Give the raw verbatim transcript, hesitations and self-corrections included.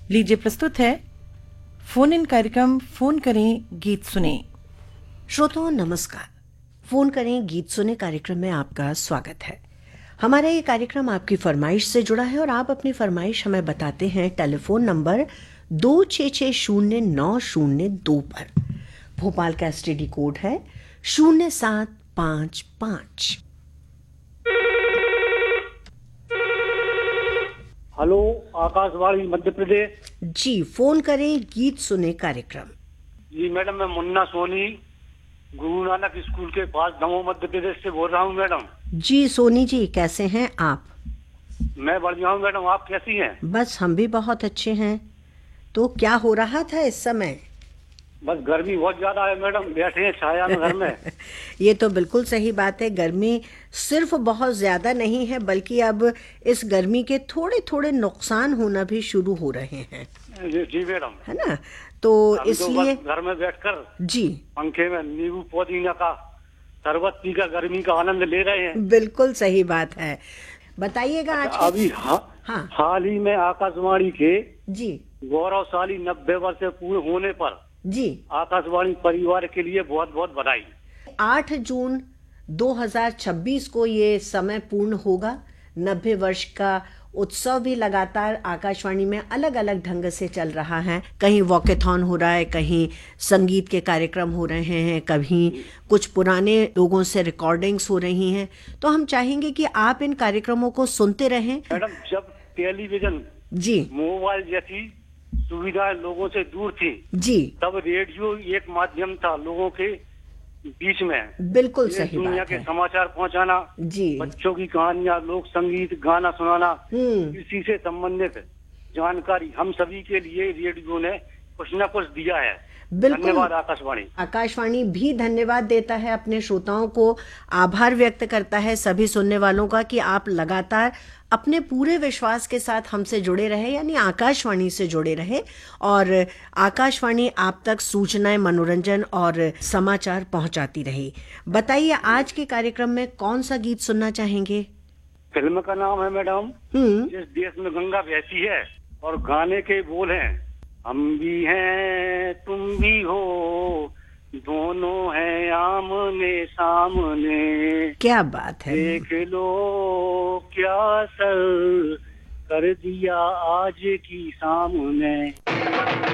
लीजिए प्रस्तुत है फोन इन कार्यक्रम फोन करें गीत सुने। श्रोताओं नमस्कार। फोन करें गीत सुने कार्यक्रम में आपका स्वागत है। हमारा ये कार्यक्रम आपकी फरमाइश से जुड़ा है और आप अपनी फरमाइश हमें बताते हैं टेलीफोन नंबर दो छः छः शून्य नौ शून्य दो पर। भोपाल का एसटीडी कोड है शून्य सात पाँच पाँच। हेलो, आकाशवाणी मध्य प्रदेश। जी, फोन करें गीत सुने कार्यक्रम। जी मैडम, मैं मुन्ना सोनी गुरु नानक स्कूल के पास दमोह मध्य प्रदेश से बोल रहा हूँ मैडम। जी सोनी जी, कैसे हैं आप? मैं बढ़िया हूँ मैडम, आप कैसी हैं? बस हम भी बहुत अच्छे हैं। तो क्या हो रहा था इस समय? बस गर्मी बहुत ज्यादा है मैडम, बैठे हैं छाया में घर में। ये तो बिल्कुल सही बात है। गर्मी सिर्फ बहुत ज्यादा नहीं है, बल्कि अब इस गर्मी के थोड़े थोड़े नुकसान होना भी शुरू हो रहे हैं। जी, जी मैडम, है ना? तो इसलिए तो घर में बैठकर जी पंखे में नींबू पुदीना का शरबत पी कर गर्मी का आनंद ले रहे हैं। बिल्कुल सही बात है। बताइएगा आज के... अभी हा, हाँ हाल ही में आकाशवाणी के जी गौरवशाली नब्बे वर्ष पूरे होने पर जी आकाशवाणी परिवार के लिए बहुत बहुत बधाई। आठ जून दो हज़ार छब्बीस को ये समय पूर्ण होगा। नब्बे वर्ष का उत्सव भी लगातार आकाशवाणी में अलग अलग ढंग से चल रहा है। कहीं वॉकेथॉन हो रहा है, कहीं संगीत के कार्यक्रम हो रहे हैं, कहीं कुछ पुराने लोगों से रिकॉर्डिंग्स हो रही हैं। तो हम चाहेंगे कि आप इन कार्यक्रमों को सुनते रहें। मैडम, जब टेलीविजन जी मोबाइल जैसी सुविधाएं लोगों से दूर थी जी तब रेडियो एक माध्यम था लोगों के बीच में। बिल्कुल सही दुनिया बात के है। समाचार पहुंचाना, जी बच्चों की कहानियां, लोक संगीत, गाना सुनाना, हम्म इसी से संबंधित जानकारी हम सभी के लिए रेडियो ने कुछ न कुछ दिया है। बिल्कुल। धन्यवाद आकाशवाणी। आकाशवाणी भी धन्यवाद देता है, अपने श्रोताओं को आभार व्यक्त करता है, सभी सुनने वालों का, कि आप लगातार अपने पूरे विश्वास के साथ हमसे जुड़े रहे, यानी आकाशवाणी से जुड़े रहे। और आकाशवाणी आप तक सूचनाएं, मनोरंजन और समाचार पहुंचाती रही। बताइए, आज के कार्यक्रम में कौन सा गीत सुनना चाहेंगे? फिल्म का नाम है मैडम हम्म जिस देश में गंगा बहती है, और गाने के बोल हैं हम भी हैं तुम भी हो, दोनों हैं आमने सामने। क्या बात है। देख लो क्या सर कर दिया आज की सामने।